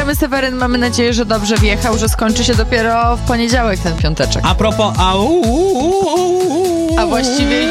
Dziękujemy, Seweryn. Mamy nadzieję, że dobrze wjechał, że skończy się dopiero w poniedziałek ten piąteczek. A propos A właściwie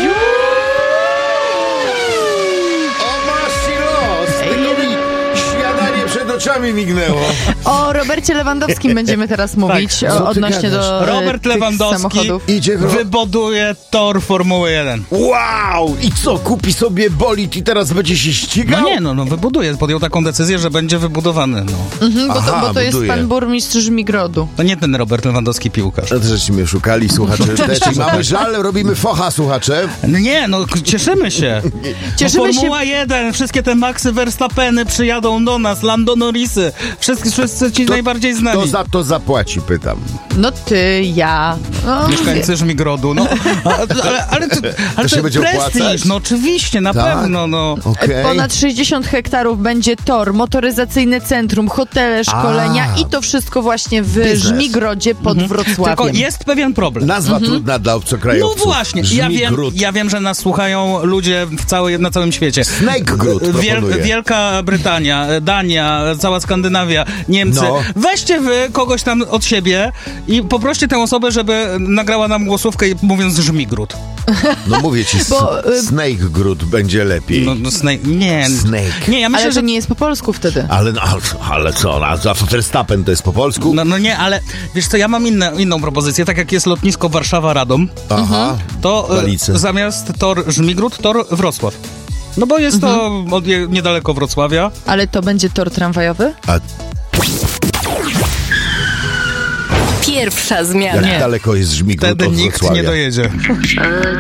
oczami mignęło. o Robercie Lewandowskim będziemy teraz mówić odnośnie do Robert tych Lewandowski samochodów. wybuduje tor Formuły 1. Wow! I co, kupi sobie bolid i teraz będzie się ścigał? No wybuduje. Podjął taką decyzję, że będzie wybudowany. Bo to jest pan burmistrz Żmigrodu. To nie ten Robert Lewandowski piłkarz. No to żeście mnie szukali, słuchacze. Też mamy żal, robimy focha, słuchacze. Cieszymy się. Formuła 1, wszystkie te Maxy Verstappeny przyjadą do nas, Lando Norrisy, wszyscy ci najbardziej znani. Kto za to zapłaci, pytam. No ty, ja. Mieszkańcy Żmigrodu, ale to się będzie prestiż, opłacać? oczywiście, na Tak? pewno, Okay. Ponad 60 hektarów będzie tor, motoryzacyjne centrum, hotele, szkolenia i to wszystko właśnie w Żmigrodzie pod Wrocławiem. Tylko jest pewien problem. Nazwa trudna dla obcokrajowców. No właśnie, ja wiem, że nas słuchają ludzie na całym świecie. Snake-gród proponuję. Wielka Brytania, Dania, cała Skandynawia, Niemcy. No. Weźcie wy kogoś tam od siebie i poproście tę osobę, żeby nagrała nam głosówkę mówiąc Żmigród. No mówię ci, Snake-gród będzie lepiej. Nie, ja myślę, ale że to nie jest po polsku wtedy. Ale co, a Verstappen to jest po polsku? nie, ale wiesz co, ja mam inną propozycję. Tak jak jest lotnisko Warszawa-Radom, to zamiast tor Żmigród, tor Wrocław. No bo jest to niedaleko Wrocławia. Ale to będzie tor tramwajowy? Pierwsza zmiana. Jak daleko jest Żmigród od Wtedy nikt Wrocławia? nie dojedzie.